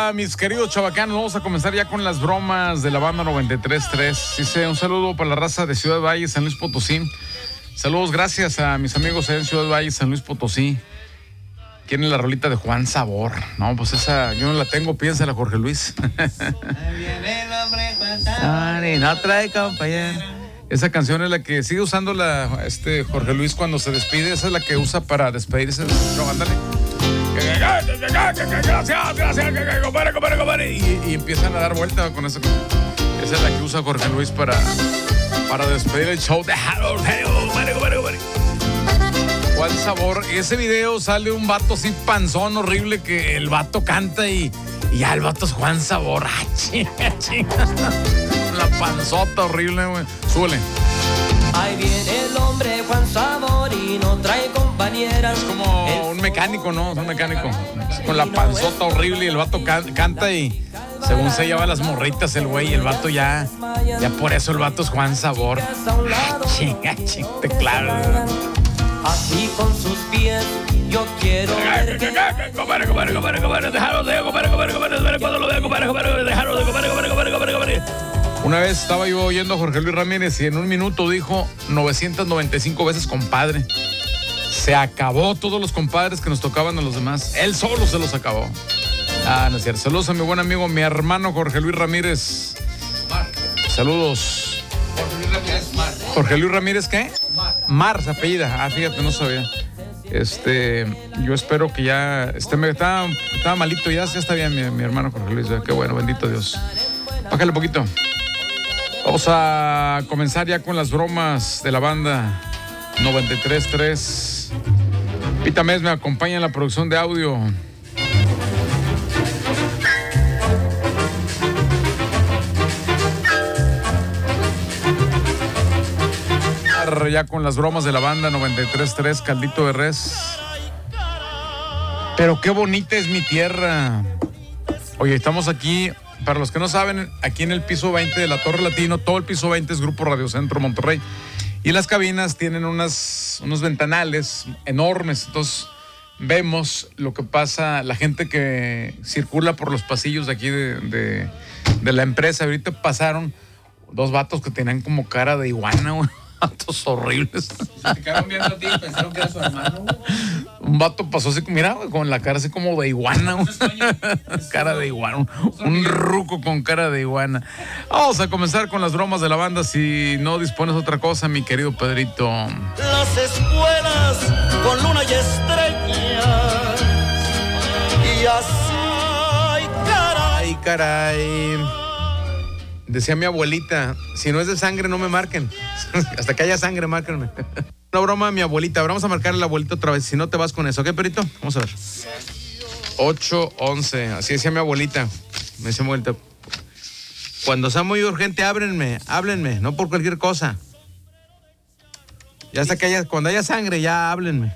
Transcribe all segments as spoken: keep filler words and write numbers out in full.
Hola, mis queridos chavacanos. Vamos a comenzar ya con las bromas de la banda noventa y tres punto tres. Dice, un saludo para la raza de Ciudad Valle, San Luis Potosí. Saludos, gracias a mis amigos en Ciudad Valle, San Luis Potosí. ¿Quieren la rolita de Juan Sabor? No, pues esa yo no la tengo, piénsala, Jorge Luis. Ahí viene el hombre Juan Sabor y no trae compañero. Esa canción es la que sigue usando la, este Jorge Luis cuando se despide. Esa es la que usa para despedirse. No, ándale. Gracias, gracias, compadre, compadre, compadre. Y, y empiezan a dar vuelta con esa. Esa es la que usa Jorge Luis para, para despedir el show de Harold. Compadre, compadre, compadre. ¿Cuál sabor? Y ese video sale un vato así panzón horrible que el vato canta y, y ya el vato es Juan Sabor. ¡Ah, chinga, chinga! La panzota horrible, güey. Súbele. Ahí viene el hombre Juan Sabor y no trae compañeras. Es como un mecánico, ¿no? Es un mecánico. Con la panzota horrible y el vato can- canta y según se lleva las morritas el güey y el vato ya, ya por eso el vato es Juan Sabor. ¡Ah, chinga, chinga! Claro. Así con sus pies yo quiero ver que... Compadre, compadre, compadre, compadre, déjalo de compadre, compadre, compadre, cuando lo vea, compadre, compadre, déjalo de compadre, compadre, compadre, compadre, compadre. Una vez estaba yo oyendo a Jorge Luis Ramírez y en un minuto dijo novecientas noventa y cinco veces compadre. Se acabó todos los compadres que nos tocaban a los demás. Él solo se los acabó. Ah, no es cierto. Saludos a mi buen amigo, mi hermano Jorge Luis Ramírez. Mar. Saludos. Jorge Luis Ramírez Mar. ¿Jorge Luis Ramírez qué? Mar. Mar, se apellida. Ah, fíjate, no sabía. Este, yo espero que ya esté, estaba, estaba malito, ya, ya está bien mi, mi hermano Jorge Luis. Qué bueno, bendito Dios. Bájale un poquito. Vamos a comenzar ya con las bromas de la banda noventa y tres punto tres. Pita Mes me acompaña en la producción de audio. Ya con las bromas de la banda noventa y tres punto tres, Caldito de Res. Pero qué bonita es mi tierra. Oye, estamos aquí, para los que no saben, aquí en el piso veinte de la Torre Latino. Todo el piso veinte es Grupo Radio Centro Monterrey. Y las cabinas tienen unas, unos ventanales enormes. Entonces vemos lo que pasa, la gente que circula por los pasillos de aquí de, de, de la empresa. Ahorita pasaron dos vatos que tenían como cara de iguana, güey. Vatos horribles. Se quedaron viendo a ti y pensaron que era su hermano. Un vato pasó así, mira, con la cara así como de iguana. Cara de iguana. Un, un ruco con cara de iguana. Vamos a comenzar con las bromas de la banda. Si no dispones otra cosa, mi querido Pedrito. Las escuelas con luna y estrellas. Y así, ay, caray. Ay, caray. Decía mi abuelita, si no es de sangre, no me marquen. Hasta que haya sangre, márquenme. Una broma de mi abuelita. Ahora vamos a marcar a la abuelita otra vez. Si no te vas con eso, ¿ok, perito? Vamos a ver. ocho once. Así decía mi abuelita. Me decía mi abuelita. Cuando sea muy urgente, ábrenme, háblenme, no por cualquier cosa. Ya hasta que haya, cuando haya sangre, ya háblenme.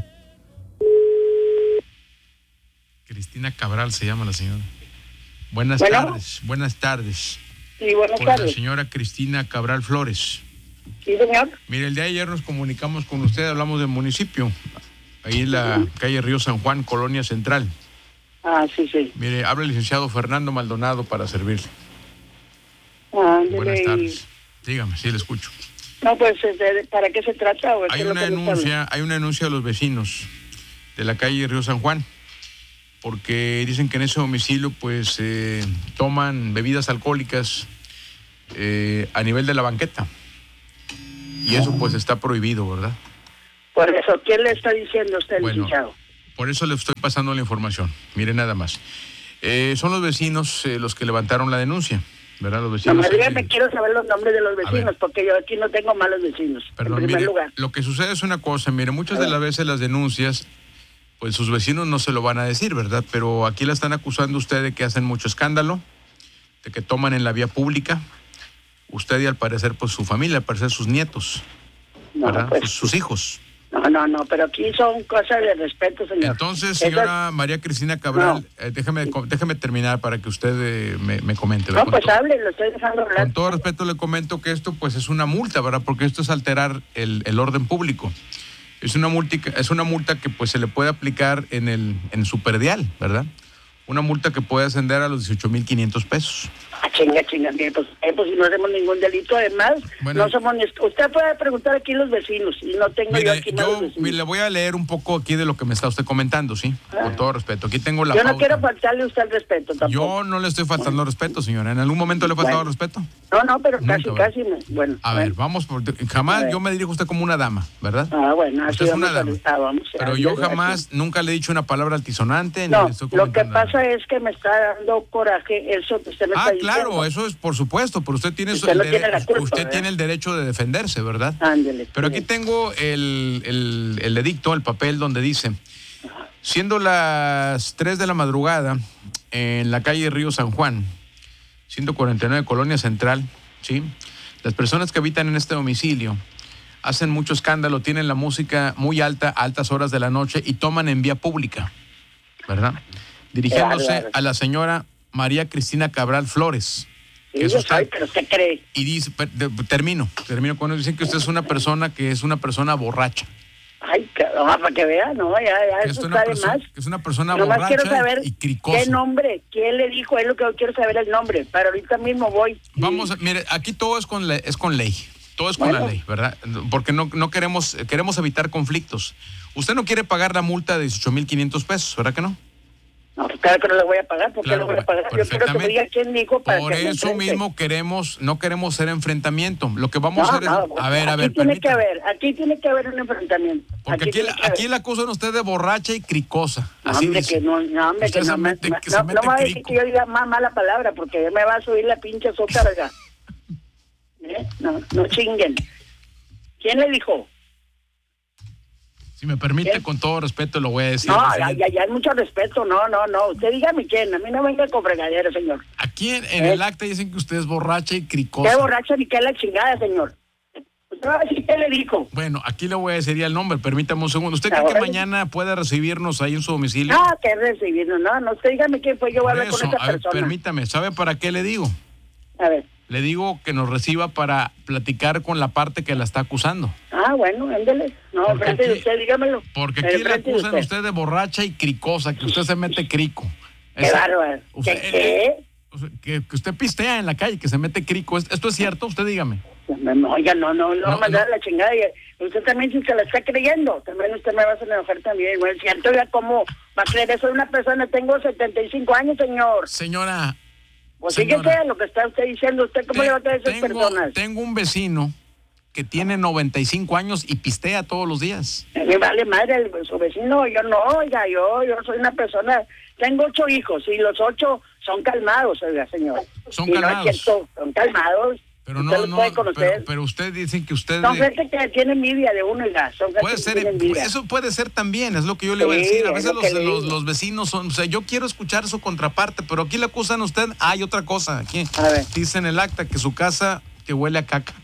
Cristina Cabral se llama la señora. Buenas bueno. tardes, buenas tardes. Sí, buenas Con tardes. la señora Cristina Cabral Flores. Sí, señor. Mire, el día de ayer nos comunicamos con usted, hablamos del municipio, ahí en la uh-huh. calle Río San Juan, Colonia Central. Ah, sí, sí. Mire, habla el licenciado Fernando Maldonado para servirle. Ah, buenas tardes. Dígame, sí, le escucho. No, pues, ¿para qué se trata? ¿O hay una denuncia, hay una denuncia de los vecinos de la calle Río San Juan, porque dicen que en ese domicilio pues eh, toman bebidas alcohólicas eh, a nivel de la banqueta. Y eso pues está prohibido, ¿verdad? Por eso, ¿quién le está diciendo usted, bueno, licenciado? Por eso le estoy pasando la información. Mire nada más. Eh, son los vecinos eh, los que levantaron la denuncia, ¿verdad? Los vecinos. No, dígame, eh, quiero saber los nombres de los vecinos, porque yo aquí no tengo malos vecinos. Perdón, en primer mire, lugar. Lo que sucede es una cosa, mire, muchas de las veces las denuncias, pues sus vecinos no se lo van a decir, ¿verdad? Pero aquí la están acusando usted de que hacen mucho escándalo, de que toman en la vía pública. Usted y al parecer, pues su familia, al parecer sus nietos, no, ¿verdad? Pues, sus, sus hijos. No, no, no, pero aquí son cosas de respeto, señor. Entonces, señora Esas... María Cristina Cabral, no. eh, déjeme, déjeme terminar para que usted eh, me, me comente. No, pues todo, hable, lo estoy dejando hablar. Con todo respeto le comento que esto pues es una multa, ¿verdad? Porque esto es alterar el, el orden público. Es una multa, es una multa que pues se le puede aplicar en el en su predial, ¿verdad? una multa que puede ascender a los dieciocho mil quinientos pesos. Ah, chinga, chinga, mire, pues, eh, pues si no hacemos ningún delito, además, Bueno, no somos ni... Usted puede preguntar aquí los vecinos, y no tengo mire, yo aquí más yo los vecinos. mire, le voy a leer un poco aquí de lo que me está usted comentando, ¿sí? Ah. Con todo respeto. Aquí tengo la Yo no pauta. quiero faltarle a usted el respeto tampoco. Yo no le estoy faltando respeto, señora. ¿En algún momento le he faltado Bueno. respeto? No, no, pero Nunca, casi, ¿verdad? casi, me... bueno. A bueno. ver, vamos por... Jamás A ver. yo me dirijo a usted como una dama, ¿verdad? Ah, bueno, así Usted es vamos una a... dama. ah, vamos a- Pero yo así. jamás, nunca le he dicho una palabra altisonante. Ni No, le estoy lo que comentando nada. pasa es que me está dando coraje eso que usted me Ah, está claro, diciendo. eso es por supuesto, pero usted tiene, Usted el, no tiene dere- la culpa, usted ¿verdad? tiene el derecho de defenderse, ¿verdad? Ándele. Pero aquí sí. tengo el, el, el edicto, el papel donde dice, siendo las tres de la madrugada en la calle Río San Juan, ciento cuarenta y nueve Colonia Central, ¿sí? Las personas que habitan en este domicilio hacen mucho escándalo, tienen la música muy alta a altas horas de la noche y toman en vía pública, ¿verdad? Dirigiéndose Claro, claro. a la señora María Cristina Cabral Flores. Sí, que eso yo está- soy, pero usted cree. y dice, per- de- termino, termino cuando dicen que usted es una persona que es una persona borracha. Ay, cabrón, para que vea, no, ya, ya, Que es eso una, está de persona, más. que es una persona Nomás borracha quiero saber y cricosa. qué nombre, quién le dijo, es lo que yo quiero saber el nombre, pero ahorita mismo voy. Vamos, a- mire, aquí todo es con, le- es con ley. Todo es con Bueno. la ley, ¿verdad? Porque no, no queremos, queremos evitar conflictos. Usted no quiere pagar la multa de dieciocho mil quinientos pesos, ¿verdad que no? No, pues claro que no le voy a pagar, porque Claro, no le voy a pagar. Yo quiero que me perfectamente. diga quién dijo para Por que me eso enfrente. mismo queremos, no queremos ser enfrentamiento. Lo que vamos No, a hacer no, es, a ver, a aquí ver, tiene que permítame. haber, aquí tiene que haber un enfrentamiento. Porque aquí, tiene la- que haber. aquí la acusan a usted de borracha y cricosa. No, Así hombre, dice. que no, no, hombre, Usted que se no, me- mete- me- que no, se no mete me va a decir crico. que yo diga más mala palabra, porque me va a subir la pinche azúcar acá. ¿Eh? No, no chinguen. ¿Quién le dijo? Si me permite, ¿Quién? con todo respeto, lo voy a decir. No, lo ya, siguiente. ya, ya hay mucho respeto, no, no, no. Usted dígame quién, a mí no venga con fregadero, señor. Aquí en, en ¿Eh? el acta dicen que usted es borracha y cricosa. Qué borracho ni qué la chingada, señor. Usted va a decir qué le dijo. Bueno, aquí le voy a decir ya el nombre, permítame un segundo. ¿Usted Ah, cree que órale. mañana puede recibirnos ahí en su domicilio? Ah, que recibirlo, no, no, usted dígame quién fue, yo voy a Por hablar eso, con esa a ver, persona. permítame, ¿sabe para qué le digo? A ver. Le digo que nos reciba para platicar con la parte que la está acusando. Ah, bueno, ándele. No, Porque frente de aquí- usted, dígamelo. Porque En aquí le frente de acusan a usted de borracha y cricosa, que usted se mete crico. Qué Ese- bárbaro. usted- ¿Qué, qué? o sea, que, que usted pistea en la calle, que se mete crico. ¿Es- ¿Esto es cierto? Usted dígame. No, oiga, no, no, no, No, va a mandar no. a la chingada. Y usted también, si se la está creyendo, también usted me va a hacer enojar también. Bueno, cierto, ya cómo va a creer eso de una persona. Tengo setenta y cinco años, señor. Señora, Pues señora, fíjese lo que está usted diciendo. ¿Usted cómo te- le va a creer a esas tengo, personas? tengo un vecino que tiene noventa y cinco años y pistea todos los días. Me vale madre el, su vecino. Yo no, oiga, yo, yo soy una persona. Tengo ocho hijos y los ocho son calmados, oiga, señor. Son Y calmados. No es cierto, son calmados. Pero Usted no, los no, puede conocer. pero, pero usted dice que usted... Son gente que tiene envidia de uno, oiga. Son gente Puede que ser, tiene envidia. eso puede ser también, es lo que yo le voy a Sí, decir. A es veces lo que los, le los, digo. los vecinos son, o sea, yo quiero escuchar su contraparte, pero aquí le acusan a usted, hay otra cosa, aquí A ver. dice en el acta que su casa que huele a caca,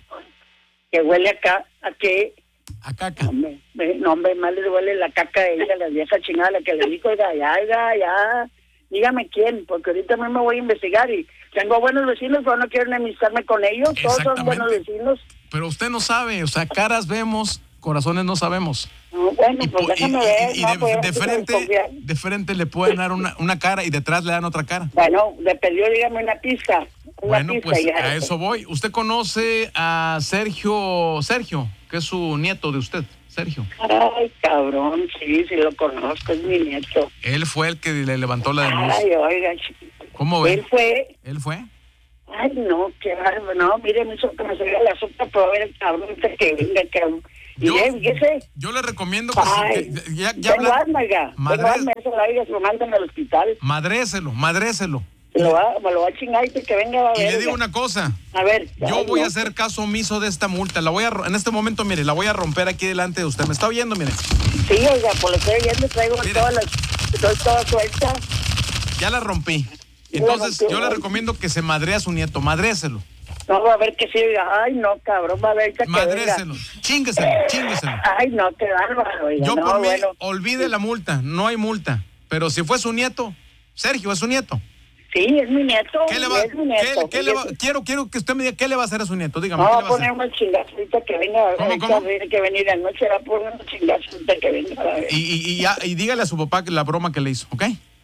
Que huele acá, a que, a caca. hombre, ve, no, hombre, más le huele la caca de ella, la vieja chingada, la que le dijo, oiga, ya, oiga, ya, dígame quién, porque ahorita mismo voy a investigar y tengo buenos vecinos, pero no quiero enemistarme con ellos, todos son buenos Exactamente. vecinos. Pero usted no sabe, o sea, caras vemos, corazones no sabemos. No, bueno, Y, pues po- y- déjame y- ver, y no, de, pues, de así me frente, desconfía. de frente le pueden dar una, una cara y detrás le dan otra cara. Bueno, le perdió, dígame una pista, una Bueno, pista pues ya. a eso voy. ¿Usted conoce a Sergio, Sergio, que es su nieto de usted? Sergio. Ay, cabrón, sí, sí lo conozco, es mi nieto. Él fue el que le levantó la denuncia. Ay, oiga, ch- ¿Cómo ve? él fue... ¿Él fue? Ay, no, qué bárbaro, no, mire, me hizo que me salga la sopa para ver el cabrón este que venga, cabrón. Y Yo, ve, fíjese, yo le recomiendo que, ay, que- ya, ya tengo habla- asma, oiga, tengo Madre- asma, eso la oiga, se lo mandan al hospital, madréselo, madréselo. se lo va, me lo va a chingar y que venga a Y ver, le digo oiga. una cosa, A ver, yo ay, voy no. a hacer caso omiso de esta multa. La voy a, ro- en este momento, mire, la voy a romper aquí delante de usted. ¿Me está oyendo? Mire, Sí, oiga, por lo que estoy viendo, traigo Mire. todas las, estoy toda suelta. ya la rompí. Entonces, Bueno, yo le ay. recomiendo que se madre a su nieto, madréselo. No, va a ver que sí, oiga, ay, no, cabrón, va a ver que venga. Madréselo, chingueselo, chingueselo. Ay, no, qué bárbaro, oiga, Yo no, por mí, bueno. olvide la multa, no hay multa. Pero si fue su nieto, Sergio, es su nieto. Sí, es mi nieto, ¿Qué le va, es mi nieto. qué- qué le va- fíjese. quiero, quiero que usted me diga qué le va a hacer a su nieto. Dígame, No, ¿qué va le a va a hacer? poner una chingazita que venga, ¿Cómo, ahorita cómo? tiene que venir anoche, va a poner una chingazita que venga a ver. Y, y, y, ya- y dígale a su papá que la broma que le hizo, ¿ok?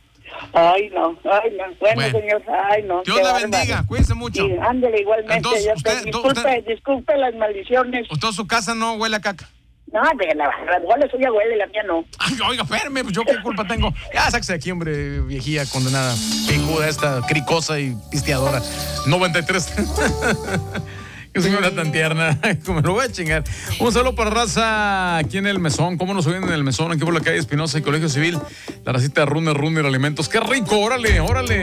Ay, no, ay, no. Bueno, Bueno. señor, ay, no. Dios qué la bárbaro. bendiga, cuídense mucho. Sí, ándele igualmente. Entonces, ya usted- está. disculpe, usted- disculpe las maldiciones. Usted su casa no huele a caca. No, de la, la bola suya huele, la mía no. Ay, oiga, espérame, pues yo qué culpa tengo. Ya, sáquese de aquí, hombre, viejía condenada, picuda esta, cricosa y pisteadora. noventa y tres. Qué señora tan tierna. Me lo voy a chingar. Un saludo para raza aquí en El Mesón. ¿Cómo nos oyen en El Mesón? Aquí por la calle Espinosa y Colegio Civil. La racita de Runner, Runner Alimentos. ¡Qué rico! ¡Órale, órale!